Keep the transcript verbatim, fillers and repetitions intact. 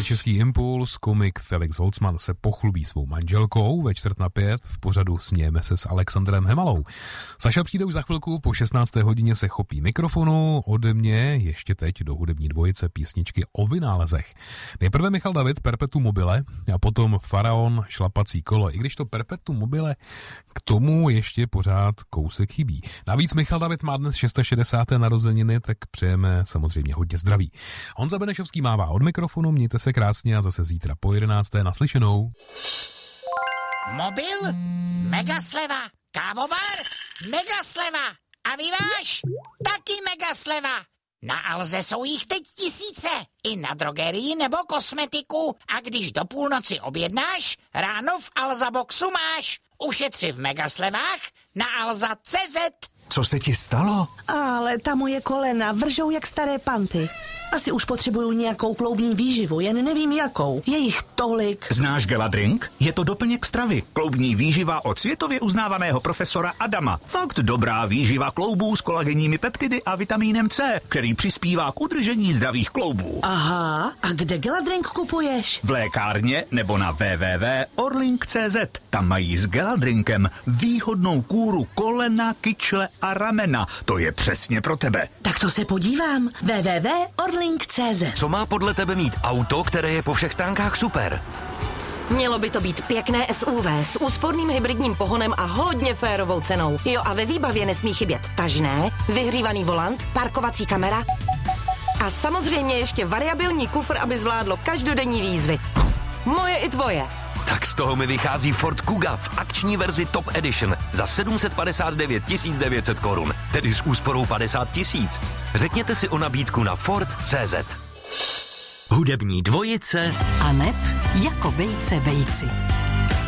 Český impuls. Komik Felix Holzman se pochlubí svou manželkou ve čtvrt na pět v pořadu Smějeme se s Alexandrem Hemalou. Saša přijde už za chvilku, po šestnácté hodině se chopí mikrofonu, ode mě ještě teď do hudební dvojice písničky o vynálezech. Nejprve Michal David, Perpetuum mobile, a potom Faraon, Šlapací kolo. I když to Perpetuum mobile, k tomu ještě pořád kousek chybí. Navíc Michal David má dnes šedesáté narozeniny, tak přejeme samozřejmě hodně zdraví. Honza Benešovský mává od mikrofonu, mějte se krásně a zase zítra po jedenácté naslyšenou. Mobil? Mega sleva. Kávovar? Mega sleva. A vyváž? Taky mega sleva. Na Alze jsou jich teď tisíce. I na drogerii nebo kosmetiku. A když do půlnoci objednáš, ráno v Alza Boxu máš. Ušetři v megaslevách na alza tečka cé zet. Co se ti stalo? Ale ta moje kolena vržou jak staré panty. Asi už potřebuju nějakou kloubní výživu, jen nevím jakou. Je jich tolik. Znáš Geladrink? Je to doplněk stravy. Kloubní výživa od světově uznávaného profesora Adama. Fakt dobrá výživa kloubů s kolagenními peptidy a vitamínem C, který přispívá k udržení zdravých kloubů. Aha, a kde Geladrink kupuješ? V lékárně nebo na w w w tečka orlink tečka cé zet. Tam mají s Geladrinkem výhodnou kůru kolena, kyčle a ramena. To je přesně pro tebe. Tak to se podívám. w w w tečka orlink tečka cé zet. Co má podle tebe mít auto, které je po všech stránkách super? Mělo by to být pěkné S U V s úsporným hybridním pohonem a hodně férovou cenou. Jo, a ve výbavě nesmí chybět tažné, vyhřívaný volant, parkovací kamera a samozřejmě ještě variabilní kufr, aby zvládlo každodenní výzvy. Moje i tvoje. Tak z toho mi vychází Ford Kuga v akční verzi Top Edition za sedm set padesát devět tisíc devět set korun, tedy s úsporou padesát tisíc. Řekněte si o nabídku na Ford tečka cé zet. Hudební dvojice a neb jako vejce vejci.